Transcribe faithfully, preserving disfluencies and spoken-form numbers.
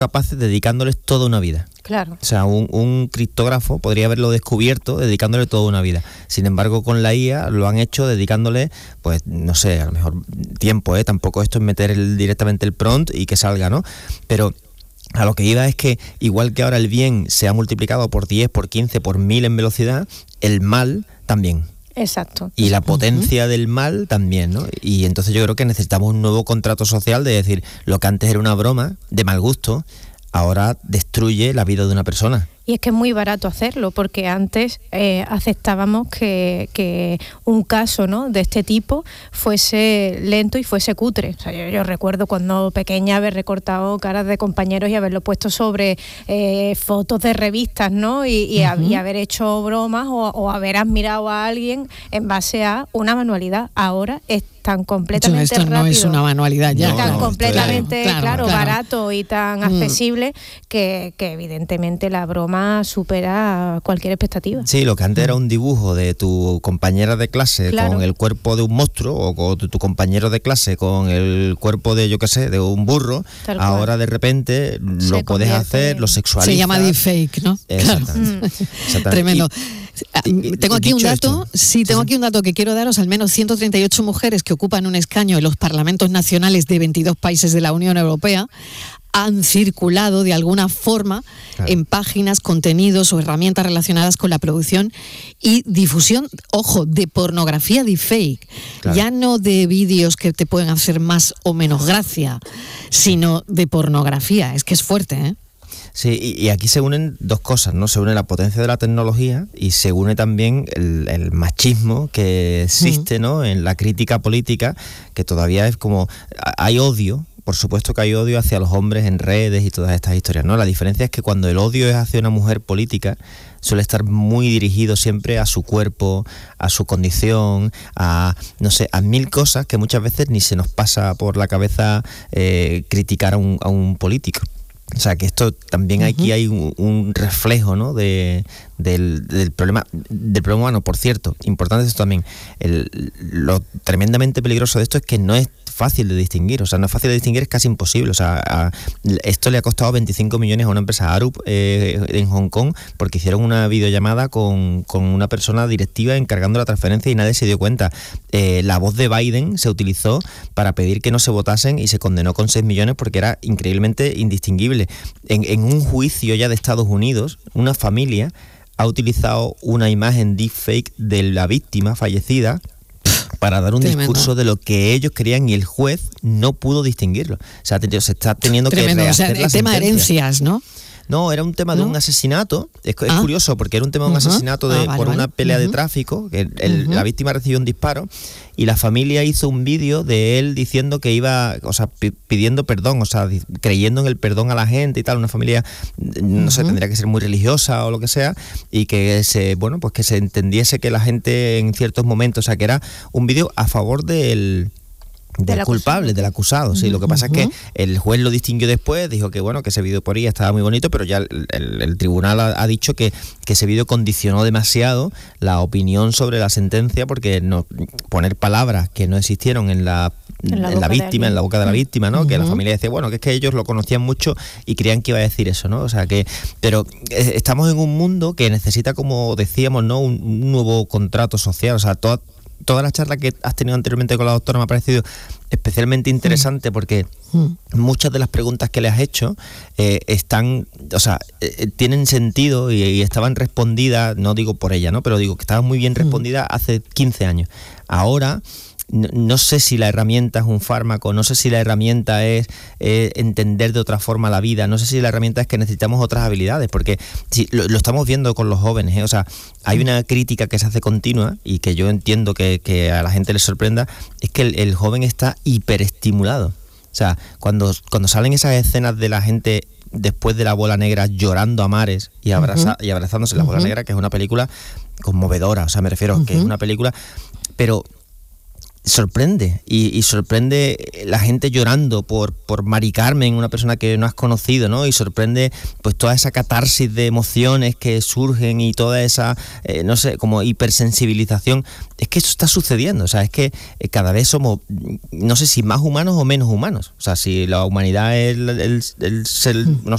capaces dedicándoles toda una vida. Claro. O sea, un, un criptógrafo podría haberlo descubierto dedicándole toda una vida. Sin embargo, con la I A lo han hecho dedicándole, pues, no sé, a lo mejor tiempo, ¿eh? Tampoco esto es meter el, directamente el prompt y que salga, ¿no? Pero a lo que iba es que, igual que ahora el bien se ha multiplicado por diez, por quince, por mil en velocidad, el mal también. Exacto. Y la potencia uh-huh. del mal también, ¿no? Y entonces yo creo que necesitamos un nuevo contrato social de decir, lo que antes era una broma de mal gusto, ahora destruye la vida de una persona. Y es que es muy barato hacerlo, porque antes eh, aceptábamos que, que un caso, ¿no?, de este tipo fuese lento y fuese cutre. O sea, yo, yo recuerdo cuando pequeña haber recortado caras de compañeros y haberlo puesto sobre eh, fotos de revistas, ¿no? Y, y, uh-huh. y haber hecho bromas o, o haber admirado a alguien en base a una manualidad. Ahora es tan completamente esto rápido. No es una manualidad ya. Y tan no, completamente, claro, claro, claro. barato y tan accesible mm. que, que evidentemente la broma supera cualquier expectativa. Sí, lo que antes era un dibujo de tu compañera de clase claro. con el cuerpo de un monstruo, o con tu, tu compañero de clase con el cuerpo de, yo qué sé, de un burro, Tal ahora cual. de repente Se lo puedes hacer, lo sexualizas. Se llama deepfake, ¿no? Exactamente. Claro. Exactamente. Tremendo. Y, tengo aquí un dato, esto, sí, tengo sí, aquí un dato que quiero daros. Al menos ciento treinta y ocho mujeres que ocupan un escaño en los parlamentos nacionales de veintidós países de la Unión Europea han circulado de alguna forma claro. en páginas, contenidos o herramientas relacionadas con la producción y difusión, ojo, de pornografía deepfake. Claro. Ya no de vídeos que te pueden hacer más o menos gracia, sino de pornografía. Es que es fuerte, ¿eh? Sí, y, y aquí se unen dos cosas, ¿no? Se une la potencia de la tecnología y se une también el, el machismo que existe, ¿no?, en la crítica política, que todavía es como... Hay odio, por supuesto que hay odio hacia los hombres en redes y todas estas historias, ¿no? La diferencia es que cuando el odio es hacia una mujer política, suele estar muy dirigido siempre a su cuerpo, a su condición, a, no sé, a mil cosas que muchas veces ni se nos pasa por la cabeza eh, criticar a un, a un político. O sea, que esto también aquí uh-huh. hay un, un reflejo, ¿no?, de, del, del problema del problema humano. Por cierto, importante esto también, el, lo tremendamente peligroso de esto es que no es fácil de distinguir, o sea, no es fácil de distinguir, es casi imposible. O sea, a, esto le ha costado veinticinco millones a una empresa Arup eh, en Hong Kong, porque hicieron una videollamada con, con una persona directiva encargando la transferencia y nadie se dio cuenta. Eh, la voz de Biden se utilizó para pedir que no se votasen y se condenó con seis millones porque era increíblemente indistinguible. En, en un juicio ya de Estados Unidos, una familia ha utilizado una imagen deepfake de la víctima fallecida para dar un Tremendo. discurso de lo que ellos querían y el juez no pudo distinguirlo. O sea, se está teniendo Tremendo. que rehacer o sea, la el tema sentencia. herencias, ¿no? No, era un tema de ¿No? un asesinato. Es, es ah. curioso porque era un tema de un uh-huh. asesinato de, ah, vale, por vale. una pelea uh-huh. de tráfico. Que el, uh-huh. La víctima recibió un disparo y la familia hizo un vídeo de él diciendo que iba, o sea, p- pidiendo perdón, o sea, di- creyendo en el perdón a la gente y tal. Una familia, no uh-huh. sé, tendría que ser muy religiosa o lo que sea, y que se, bueno, pues que se entendiese que la gente en ciertos momentos, o sea, que era un vídeo a favor del... del de culpable, del acusado, sí. Uh-huh. Lo que pasa es que el juez lo distinguió después, dijo que bueno, que ese vídeo por ahí estaba muy bonito, pero ya el, el, el tribunal ha, ha dicho que, que ese vídeo condicionó demasiado la opinión sobre la sentencia, porque no poner palabras que no existieron en la en la, en la víctima, en la boca de la víctima, ¿no? Uh-huh. Que la familia decía, bueno, que es que ellos lo conocían mucho y creían que iba a decir eso, ¿no? O sea que, pero eh, estamos en un mundo que necesita, como decíamos, ¿no?, un, un nuevo contrato social. O sea, toda Toda la charla que has tenido anteriormente con la doctora me ha parecido especialmente interesante porque muchas de las preguntas que le has hecho eh, están, o sea, eh, tienen sentido y, y estaban respondidas, no digo por ella, ¿no?, pero digo que estaban muy bien respondidas hace quince años. Ahora... No, no sé si la herramienta es un fármaco, no sé si la herramienta es eh, entender de otra forma la vida, no sé si la herramienta es que necesitamos otras habilidades, porque si, lo, lo estamos viendo con los jóvenes, ¿eh? O sea, hay una crítica que se hace continua y que yo entiendo que, que a la gente le sorprenda, es que el, el joven está hiperestimulado. O sea, cuando, cuando salen esas escenas de la gente después de La Bola Negra llorando a mares y, abraza, uh-huh. y abrazándose, La Bola uh-huh. Negra, que es una película conmovedora, o sea, me refiero uh-huh. que es una película, pero... sorprende y, y sorprende la gente llorando por, por Mari Carmen, una persona que no has conocido, ¿no? Y sorprende pues toda esa catarsis de emociones que surgen y toda esa, eh, no sé, como hipersensibilización. Es que eso está sucediendo, o sea, es que eh, cada vez somos, no sé si más humanos o menos humanos. O sea, si la humanidad es el, el, el ser, no